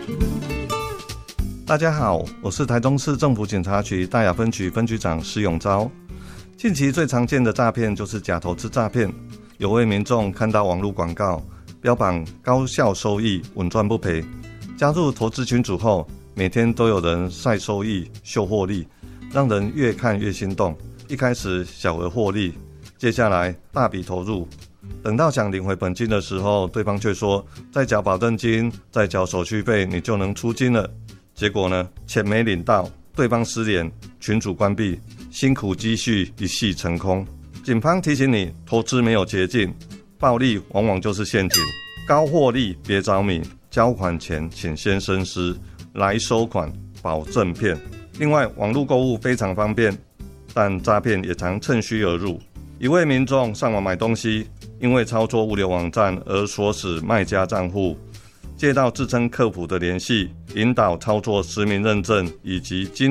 大家好，我是台中市政府警察局大雅分局分局长施永昭。近期最常见的诈骗就是假投资诈骗，有位民众看到网络广告，标榜高效收益、稳赚不赔，加入投资群组后，每天都有人晒收益、秀获利，让人越看越心动。一开始小额获利，接下来大笔投入，等到想领回本金的时候，对方却说再缴保证金、再缴手续费，你就能出金了。结果呢，钱没领到，对方失联，群组关闭，辛苦积蓄一夕成空。警方提醒你，投资没有捷径，暴利往往就是陷阱。高获利别着迷，交款前请先深思，来收款保证骗。另外，网络购物非常方便，但诈骗也常趁虚而入。一位民众上网买东西，因为操作物流网站而锁死卖家账户，接到自称客服的联系，引导操作实名认证以及金